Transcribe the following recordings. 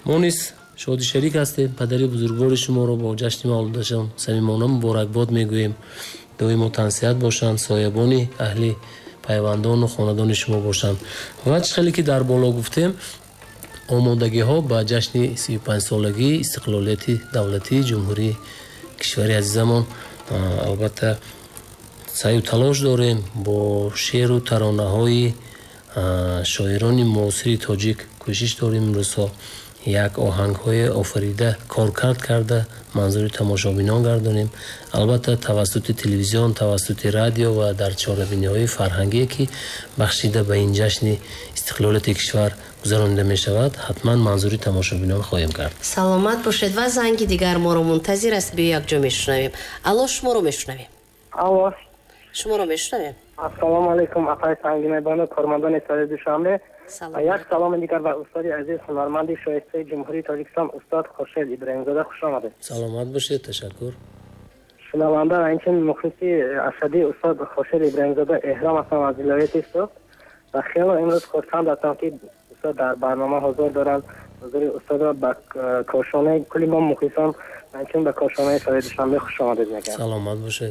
мо низ шоди шарик ҳастем. падари бузургвори шуморо бо ҷашни мавлудашон самимона муборакбод мегӯем. доимо тансиҳат бошанд, соябони аҳли пайвандону хонадони шумо бошанд. ва хеле ки дар боло гуфтем, омодагиҳо ба ҷашни 35-солагии истиқлолияти давлатии ҷумҳурии кишвари азизамон. албатта саъю талош дорем бо шеъру таронаҳои шоирони муосири тоҷик. кӯшиш дорем имрӯзҳо як оҳангҳои офарида коркард карда манзури тамошобинон гардонем. албатта тавассути телевизион, тавассути радио ва дар чорабиниҳои фарҳангие ки бахшида ба ин ҷашни истиқлолияти кишвар гузаронида мешавад, ҳатман манзури тамошобинон хоҳем кард. саломат бошед. ва занги дигар моро мунтазир аст. биё якҷо мешунавем. алло, шуморо мешунавем. алло, шуморо мешунавем. ассалому алайкум. атай сангинебану кормандони сари душанбе. як саломи дигар ба устоди азиз ҳунарманди шоистаи ҷумҳурии тоҷикистон устод хуршед иброҳимзода хушомадед. саломат бошед. ташаккур. шунаванда ва инчунин мухлиси ашадии устод хуршед иброҳимзода эҳром ҳастам аз вилояти суд ва хело имрӯз хурсанд ҳастам ки устод дар барнома ҳузур доранд. ҳузури устодро ба кошонаи кули мо мухлисон ва инчунин ба кошонаи сари душанбе хушомадед мегӯям. саломат бошед.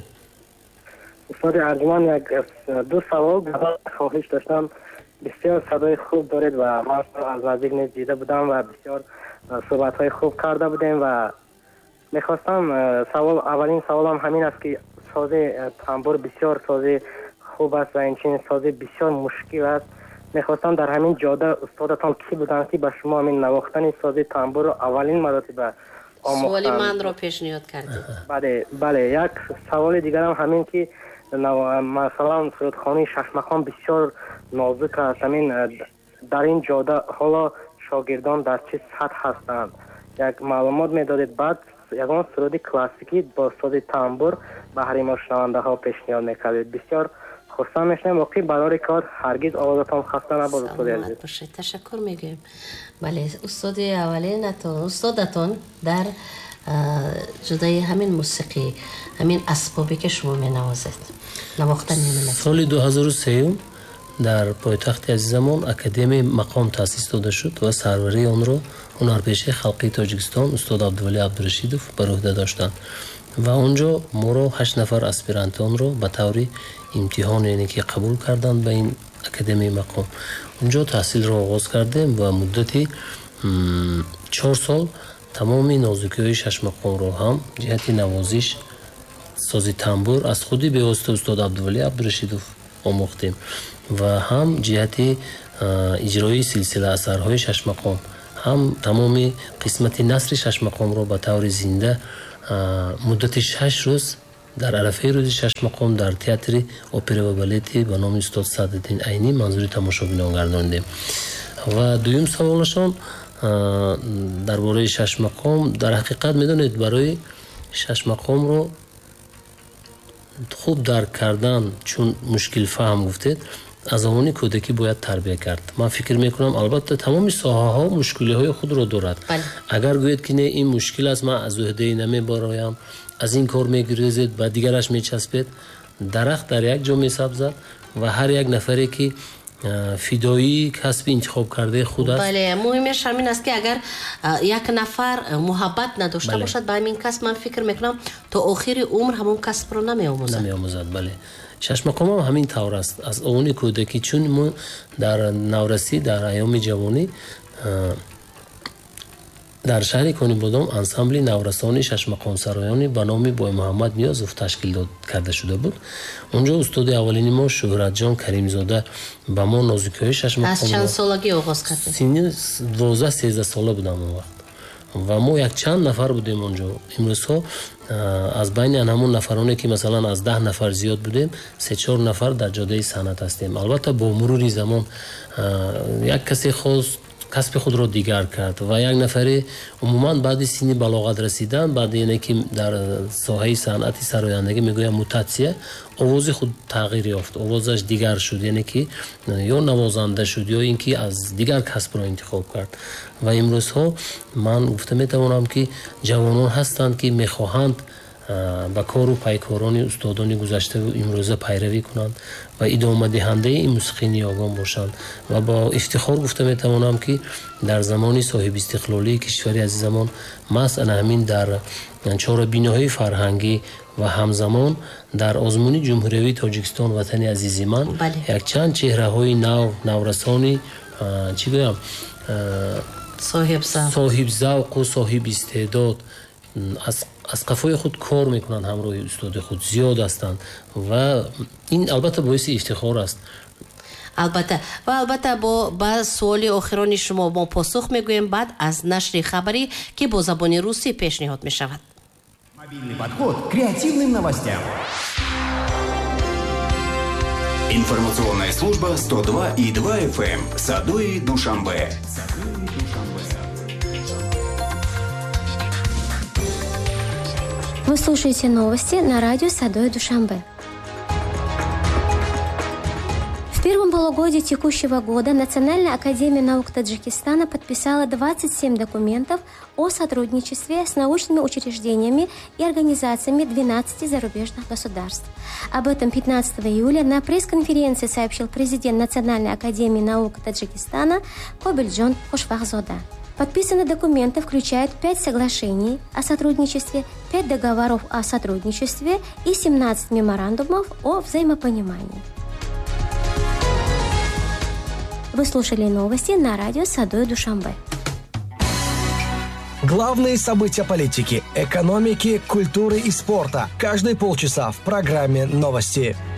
устоди арҷуман, як ду савол хоҳиш доштам. бисёр садои хуб доред ва ман аз наздик низ дида будам ва бисёр суҳбатҳои хуб карда будем ва мехостам аввалин саволам ҳамин аст ки сози тамбур бисёр сози хуб аст ва инчунин сози бисёр мушкил аст. мехостам дар ҳамин ҷода устодатон ки буданд ки ба шумо ҳамин навохтани сози тамбурро аввалин маротиба омӯхтанд. суоли манро пешниҳод кардед. бале, як саволи дигарам ҳамин ки масалан фурудхонаи Шашмахон бисёр нозук аст. ҳамин дар ин ҷода ҳоло шогирдон дар чӣ сатҳ ҳастанд? як маълумот медодед. баъд ягон суруди классикӣ бо сози тамбур баҳри мо шунавандаҳо пешниҳод мекардед. бисёр хурсанд мешавем. воқеӣ барори кор ҳаргиз овозатон хаста набошад. саломат бошед. ташаккур мегӯем. бале, устоди аввалинатон, устодатон дар ҷудаи ҳамин мусиқӣ, ҳамин асбобе ки шумо менавозед, навохтани ҳамин соли 2003 дар пойтахти азизамон академияи мақом таъсис дода шуд ва сарварии онро ҳунарпеши халқии тоҷикистон устод абдувалӣ абдурашидов бар уҳда доштанд ва онҷо моро 8 нафар аспирантонро ба таври имтиҳон яъне ки қабул карданд ба ин академияи мақом. онҷо таҳсилро оғоз кардем ва муддати 4 сол тамоми нозукиҳои Шашмақомро ҳам ҷиҳати навозиш сози тамбур аз худи бевосита устод абдувалӣ абдурашидов омӯхтем ва ҳам ҷиҳати иҷрои силсила асарҳои Шашмақом, ҳам тамоми қисмати насри Шашмақомро ба таври зинда муддати 6 рӯз дар арафаи рӯзи Шашмақом дар театри опера ва балети ба номи устод Саъдиддин Айнӣ манзури тамошобинон гардонидем. ва дуюм саволашон дар бораи Шашмақом, дар ҳақиқат медонед барои Шашмақомро хуб дарк кардан, чун мушкилфаҳм гуфтед, аз замони кӯдакӣ бояд тарбия кард. ман фикр мекунам албатта тамоми соҳаҳо мушкилиҳои худро дорад. агар гӯед ки не ин мушкил аст, ман аз уҳдаи намебароям, аз ин кор мегирезед, ба дигараш мечаспед. дарахт дар як ҷо месабзад ва ҳар як нафаре ки фидоии касби интихоб кардаи худ аст. бале, муҳимаш ҳамин аст ки агар як нафар муҳаббат надошта бошад ба ҳамин касб, ман фикр мекунам то охири умр ҳамон касбро намеомӯзад. бале, Шашмақом ҳам ҳамин тавр аст. аз овони кӯдакӣ, чун мо дар наврасӣ, дар айёми ҷавонӣ дар шаҳри Конибодом ансамбли наврасони Шашмақомсароёни ба номи Боймуҳаммад Ниёзов ташкил карда шуда буд. онҷо устоди аввалини мо Шӯҳратҷон Каримзода ба мо нозукиҳои Шашмақом аз чанд солагӣ оғоз кардем? синни 12-13 сола будам он вақт ва мо як чанд нафар будем онҷо. имрӯзҳо аз байни ҳамон нафароне ки масалан аз 10 нафар зиёд будем, 3-4 нафар дар ҷодаи санъат ҳастем. албатта бо мурури замон як касе хос касби худро дигар кард ва як нафаре умуман баъди синни балоғат расидан, баъди яъне ки дар соҳаи санъати сарояндагӣ мегӯям мутатсия, овози худ тағйир ёфт, овозаш дигар шуд, яъне ки ё навозанда шуд ё ин ки аз дигар касбро интихоб кард. ва имрӯзҳо ман гуфта метавонам ки ҷавонон ҳастанд ки мехоҳанд ба кору пайкорони устодони гузаштаву имрӯза пайравӣ кунанд ва идомадиҳандаи ин мусиқӣ ниёгон бошанд. Ва бо ифтихор гуфта метавонам ки дар замони соҳибистиқлолии кишвари азизамон маҳз ана ҳамин дар чорабиноҳои фарҳангӣ ва ҳамзамон дар озмуни ҷумҳуриявии Тоҷикистон ватани азизи ман якчанд чеҳраҳои наврасони чӣ гӯям соҳибзавқу соҳибистеъдод аз қафои худ кор мекунанд, ҳамроҳи устоди худ зиёд ҳастанд ва ин албатта боиси ифтихор аст. албатта ба суоли охирони шумо мо посух мегӯем баъд аз нашри хабарӣ ки бо забони русӣ пешниҳод мешавад. Мобильный подход к креативным новостям. Информационная служба 102,2 FM. Садои Душанбе. Вы слушаете новости на радио Садои Душанбе. В первом полугодии текущего года Национальная академия наук Таджикистана подписала 27 документов о сотрудничестве с научными учреждениями и организациями 12 зарубежных государств. Об этом 15 июля на пресс-конференции сообщил президент Национальной академии наук Таджикистана Кобильджон Хушвахзода. Подписанные документы включают 5 соглашений о сотрудничестве, 5 договоров о сотрудничестве и 17 меморандумов о взаимопонимании. Вы слушали новости на радио Садои Душанбе. Главные события политики, экономики, культуры и спорта. Каждые полчаса в программе «Новости».